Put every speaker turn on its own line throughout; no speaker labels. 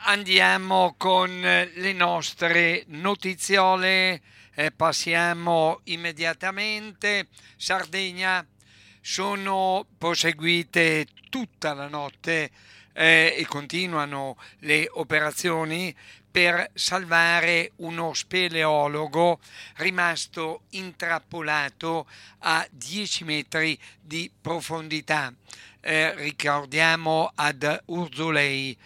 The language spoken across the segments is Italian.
Andiamo con le nostre notiziole, passiamo immediatamente. Sardegna, sono proseguite tutta la notte e continuano le operazioni per salvare uno speleologo rimasto intrappolato a 10 metri di profondità. Ricordiamo ad Urzulei,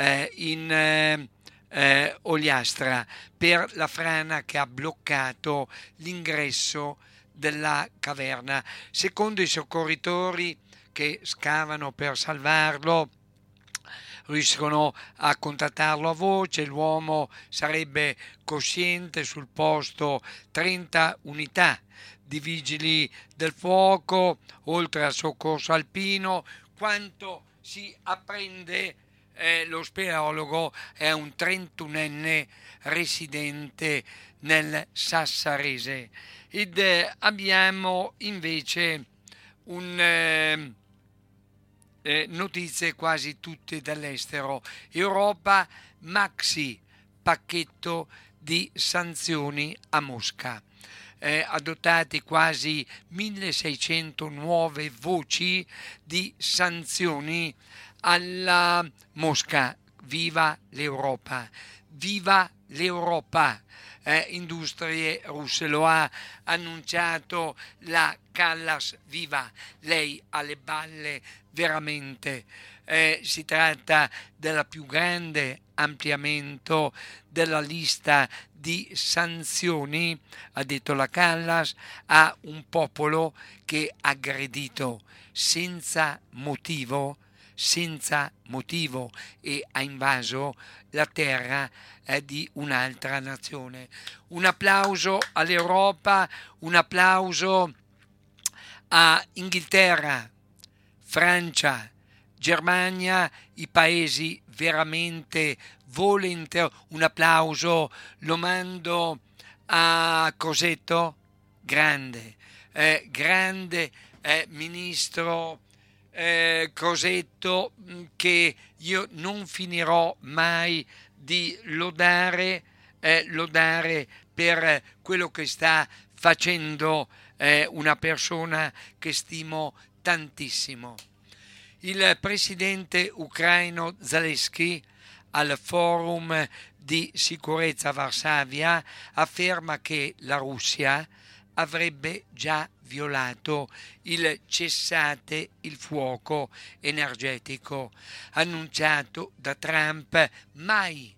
in Ogliastra, per la frana che ha bloccato l'ingresso della caverna. Secondo i soccorritori che scavano per salvarlo, riescono a contattarlo a voce, l'uomo sarebbe cosciente, sul posto 30 unità di vigili del fuoco, oltre al soccorso alpino. Quanto si apprende, lo speleologo è un 31enne residente nel Sassarese. Ed abbiamo invece un notizie quasi tutte dall'estero. Europa, maxi pacchetto di sanzioni a Mosca. Adottati quasi 1600 nuove voci di sanzioni alla Mosca. Viva l'Europa! Viva l'Europa! Industrie russe, lo ha annunciato la Callas. Viva, lei ha le balle veramente. Si tratta del più grande ampliamento della lista di sanzioni, ha detto la Callas, a un popolo che ha aggredito senza motivo e ha invaso la terra di un'altra nazione. Un applauso all'Europa, un applauso a Inghilterra, Francia, Germania, i paesi veramente volentieri. Un applauso lo mando a Crosetto, grande ministro Crosetto, che io non finirò mai di lodare per quello che sta facendo, una persona che stimo tantissimo. Il presidente ucraino Zelensky al forum di sicurezza a Varsavia afferma che la Russia avrebbe già violato il cessate il fuoco energetico annunciato da Trump, mai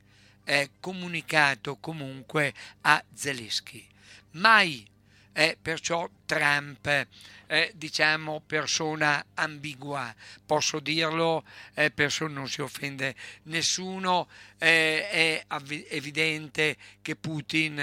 comunicato comunque a Zelensky. Mai. Perciò Trump, diciamo, persona ambigua, posso dirlo, non si offende nessuno. È evidente che Putin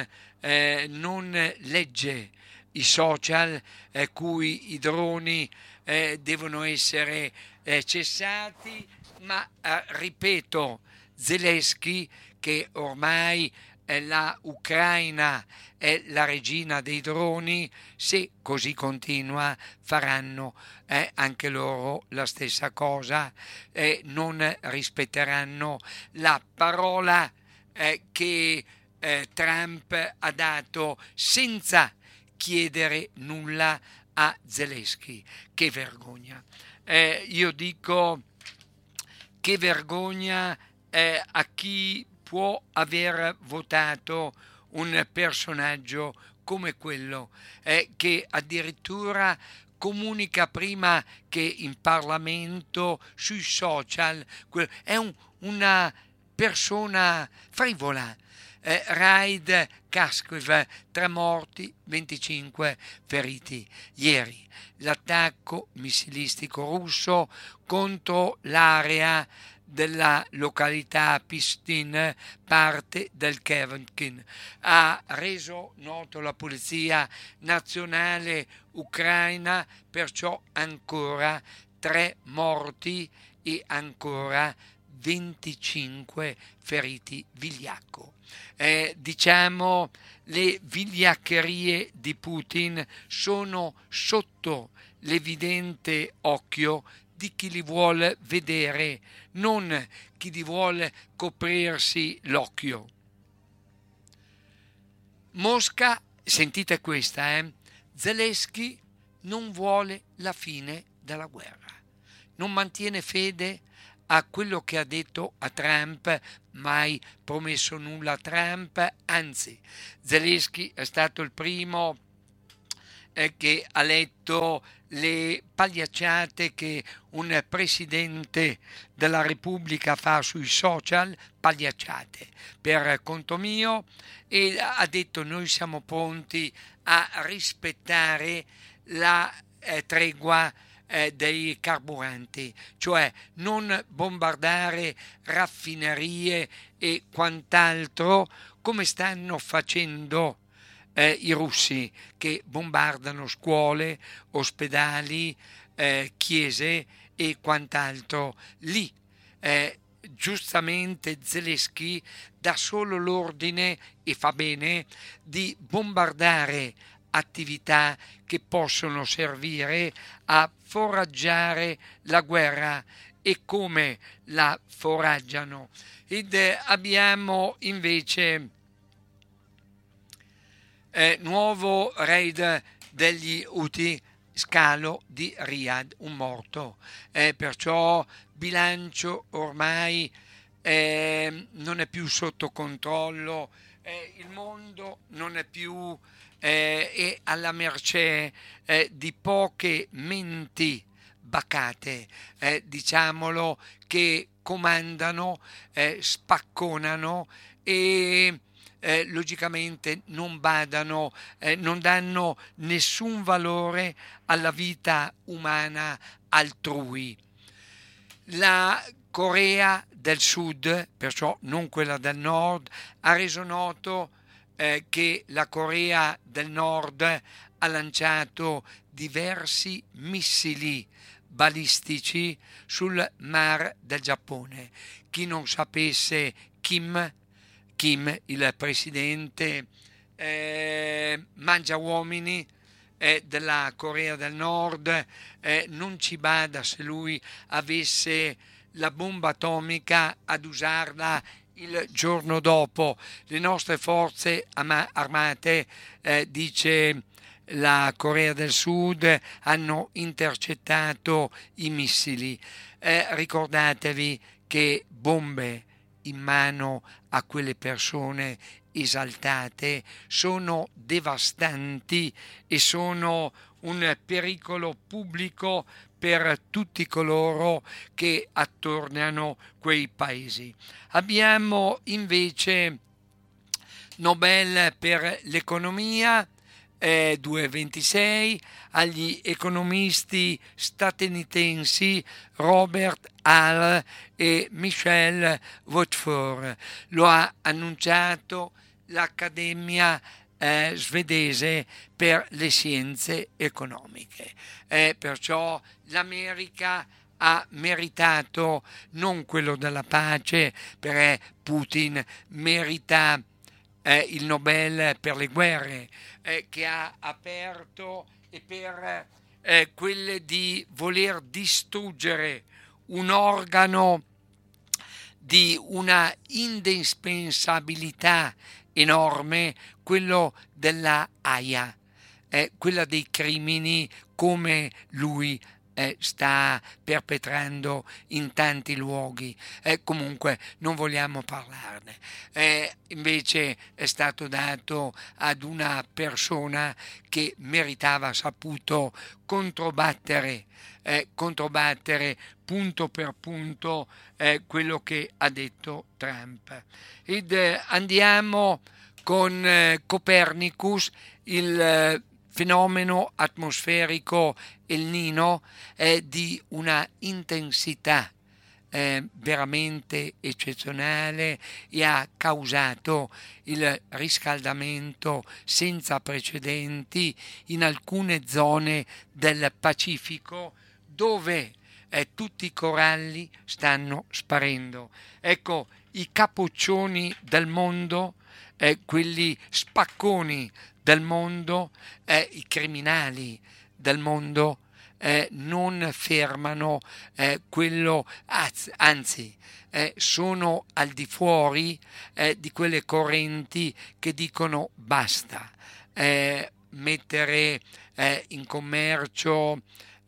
non legge i social, cui i droni devono essere cessati, ma ripeto, Zelensky, che ormai la Ucraina è la regina dei droni, se così continua faranno anche loro la stessa cosa, non rispetteranno la parola che Trump ha dato senza chiedere nulla a Zelensky. Che vergogna! Io dico che vergogna a chi può aver votato un personaggio come quello, che addirittura comunica prima che in Parlamento, sui social. È una persona frivola. Raid Kharkiv, 3 morti, 25 feriti. Ieri l'attacco missilistico russo contro l'area della località Pistin, parte del Kherson, ha reso noto la Polizia Nazionale Ucraina, perciò ancora 3 morti e ancora 25 feriti. Vigliacco. Diciamo, le vigliaccherie di Putin sono sotto l'evidente occhio di chi li vuole vedere, non chi li vuole coprirsi l'occhio. Mosca, sentite questa, Zelensky non vuole la fine della guerra, non mantiene fede a quello che ha detto a Trump, mai promesso nulla a Trump, anzi Zelensky è stato il primo che ha letto le pagliacciate che un presidente della Repubblica fa sui social, pagliacciate per conto mio, e ha detto noi siamo pronti a rispettare la tregua dei carburanti, cioè non bombardare raffinerie e quant'altro come stanno facendo i russi, che bombardano scuole, ospedali, chiese e quant'altro. Lì giustamente Zelensky dà solo l'ordine, e fa bene, di bombardare attività che possono servire a foraggiare la guerra. E come la foraggiano? Ed abbiamo invece nuovo raid degli Houthi, scalo di Riyadh, un morto. Perciò bilancio ormai non è più sotto controllo, il mondo non è più è alla mercé di poche menti bacate, diciamolo, che comandano, spacconano e logicamente non badano, non danno nessun valore alla vita umana altrui. La Corea del Sud, perciò non quella del Nord, ha reso noto che la Corea del Nord ha lanciato diversi missili balistici sul Mar del Giappone. Chi non sapesse, Kim, il presidente mangiauomini della Corea del Nord, non ci bada se lui avesse la bomba atomica ad usarla il giorno dopo. Le nostre forze armate, dice la Corea del Sud, hanno intercettato i missili. Ricordatevi che bombe in mano a quelle persone esaltate sono devastanti e sono un pericolo pubblico per tutti coloro che attorniano quei paesi. Abbiamo invece Nobel per l'economia 2,26 agli economisti statunitensi Robert Hall e Michel Watford. Lo ha annunciato l'Accademia svedese per le scienze economiche. Perciò l'America ha meritato non quello della pace, perché Putin merita il Nobel per le guerre che ha aperto, e per quelle di voler distruggere un organo di una indispensabilità enorme, quello della AIA, quella dei crimini come lui sta perpetrando in tanti luoghi. Comunque non vogliamo parlarne. Invece è stato dato ad una persona che meritava, saputo controbattere punto per punto quello che ha detto Trump. Ed andiamo con Copernicus, il fenomeno atmosferico El Nino è di una intensità veramente eccezionale e ha causato il riscaldamento senza precedenti in alcune zone del Pacifico, dove tutti i coralli stanno sparendo. Ecco, i capoccioni del mondo, quelli spacconi del mondo, i criminali del mondo non fermano quello, anzi sono al di fuori di quelle correnti che dicono basta. Mettere in commercio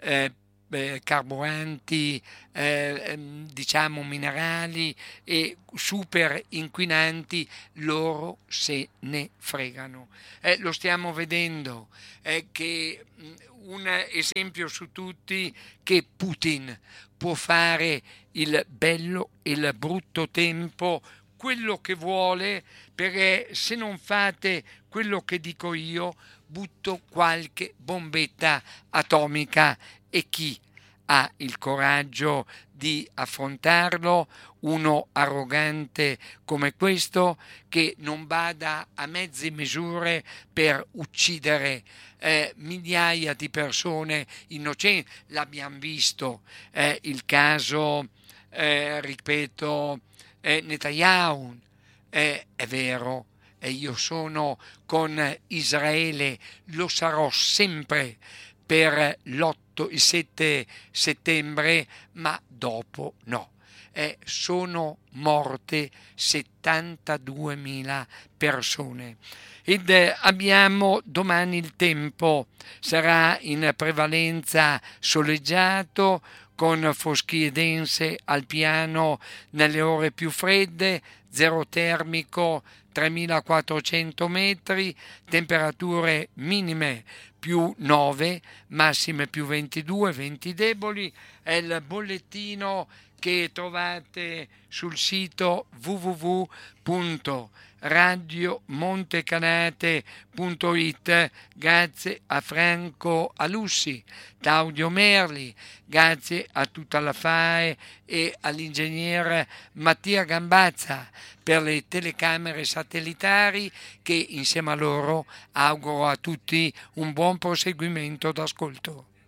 carburanti, diciamo minerali e super inquinanti, loro se ne fregano. Lo stiamo vedendo, che un esempio su tutti, che Putin può fare il bello e il brutto tempo, quello che vuole, perché se non fate quello che dico io, butto qualche bombetta atomica. E chi ha il coraggio di affrontarlo? Uno arrogante come questo, che non bada a mezze misure per uccidere migliaia di persone innocenti. L'abbiamo visto, il caso, ripeto, Netanyahu. È vero, io sono con Israele, lo sarò sempre per il 7 settembre, ma dopo no. Sono morte 72.000 persone. Ed abbiamo domani il tempo, sarà in prevalenza soleggiato, con foschie dense al piano nelle ore più fredde, zero termico 3.400 metri, temperature minime più 9, massime più 22, venti deboli. È il bollettino che trovate sul sito www.radiomontecanate.it. Grazie a Franco Alussi, Claudio Merli, grazie a tutta la FAE e all'ingegnere Mattia Gambazza per le telecamere satellitari, che insieme a loro auguro a tutti un buon proseguimento d'ascolto.